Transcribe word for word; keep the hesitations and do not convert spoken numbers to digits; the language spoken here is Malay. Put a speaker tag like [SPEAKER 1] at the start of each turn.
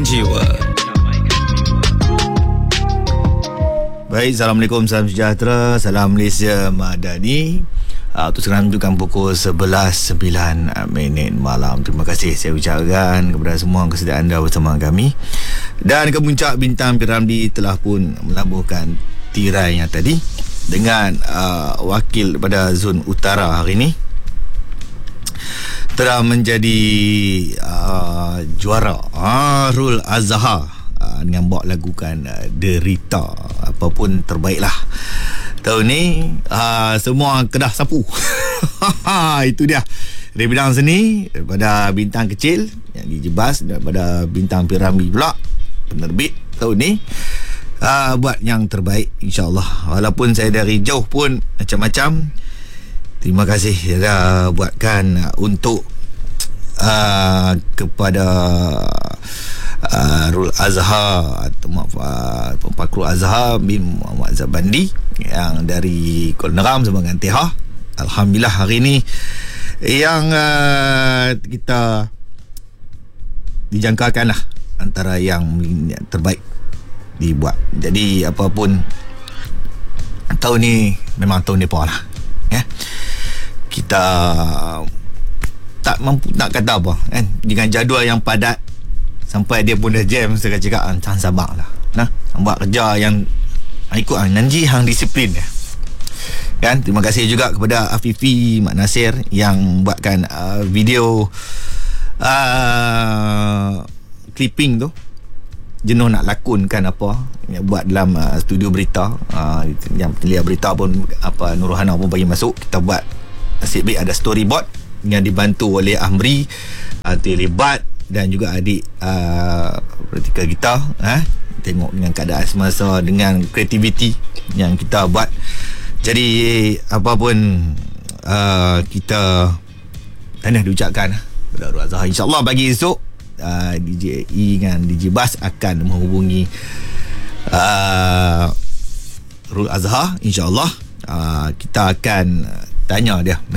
[SPEAKER 1] Jiwa. Baik, Assalamualaikum, salam sejahtera, salam Malaysia Madani. Uh, Untuk sekarang menunjukkan pukul sebelas sembilan minit malam. Terima kasih saya ucapkan kepada semua kesediaan anda bersama kami. Dan Kemuncak Bintang P. Ramlee telah pun melabuhkan tirainya tadi dengan uh, wakil pada Zon Utara hari ini telah menjadi uh, juara uh, Rul Azhar uh, dengan bawa lagukan uh, Derita. Apapun terbaiklah tahun ni, uh, semua Kedah sapu. Itu dia dari bidang seni, daripada bintang kecil yang dijebas, daripada bintang P. Ramlee pula penerbit tahun ni, uh, buat yang terbaik insyaAllah. Walaupun saya dari jauh pun macam-macam, terima kasih dah buatkan untuk uh, kepada uh, Rul Azhar atau maaf uh, Pak Rul Azhar bin Muhammad Zabandi yang dari Kuala Neram sama dengan T H. Alhamdulillah hari ni yang uh, kita dijangkakan lah antara yang terbaik dibuat. Jadi apapun, tahun ni memang tahun depan lah ya. Kita tak mampu nak kata apa kan, dengan jadual yang padat sampai dia pun dah jam. Saya cakap jangan sabar lah, nah, buat kerja yang ikut ah, nanji hang disiplin dia kan. Terima kasih juga kepada Afifi Mak Nasir yang buatkan uh, video uh, clipping tu, jenuh nak lakonkan apa yang buat dalam uh, studio berita, uh, yang penelia berita pun apa Nurhana pun bagi masuk. Kita buat nasib baik ada storyboard yang dibantu oleh Amri, uh, terlibat, dan juga adik uh, vertikal kita eh? Tengok dengan keadaan semasa, dengan kreativiti yang kita buat. Jadi apa pun uh, kita tahniah diucapkan kepada Rul Azhar. InsyaAllah bagi esok uh, D J E dengan D J Bas akan menghubungi uh, Rul Azhar. InsyaAllah uh, kita akan tanya dia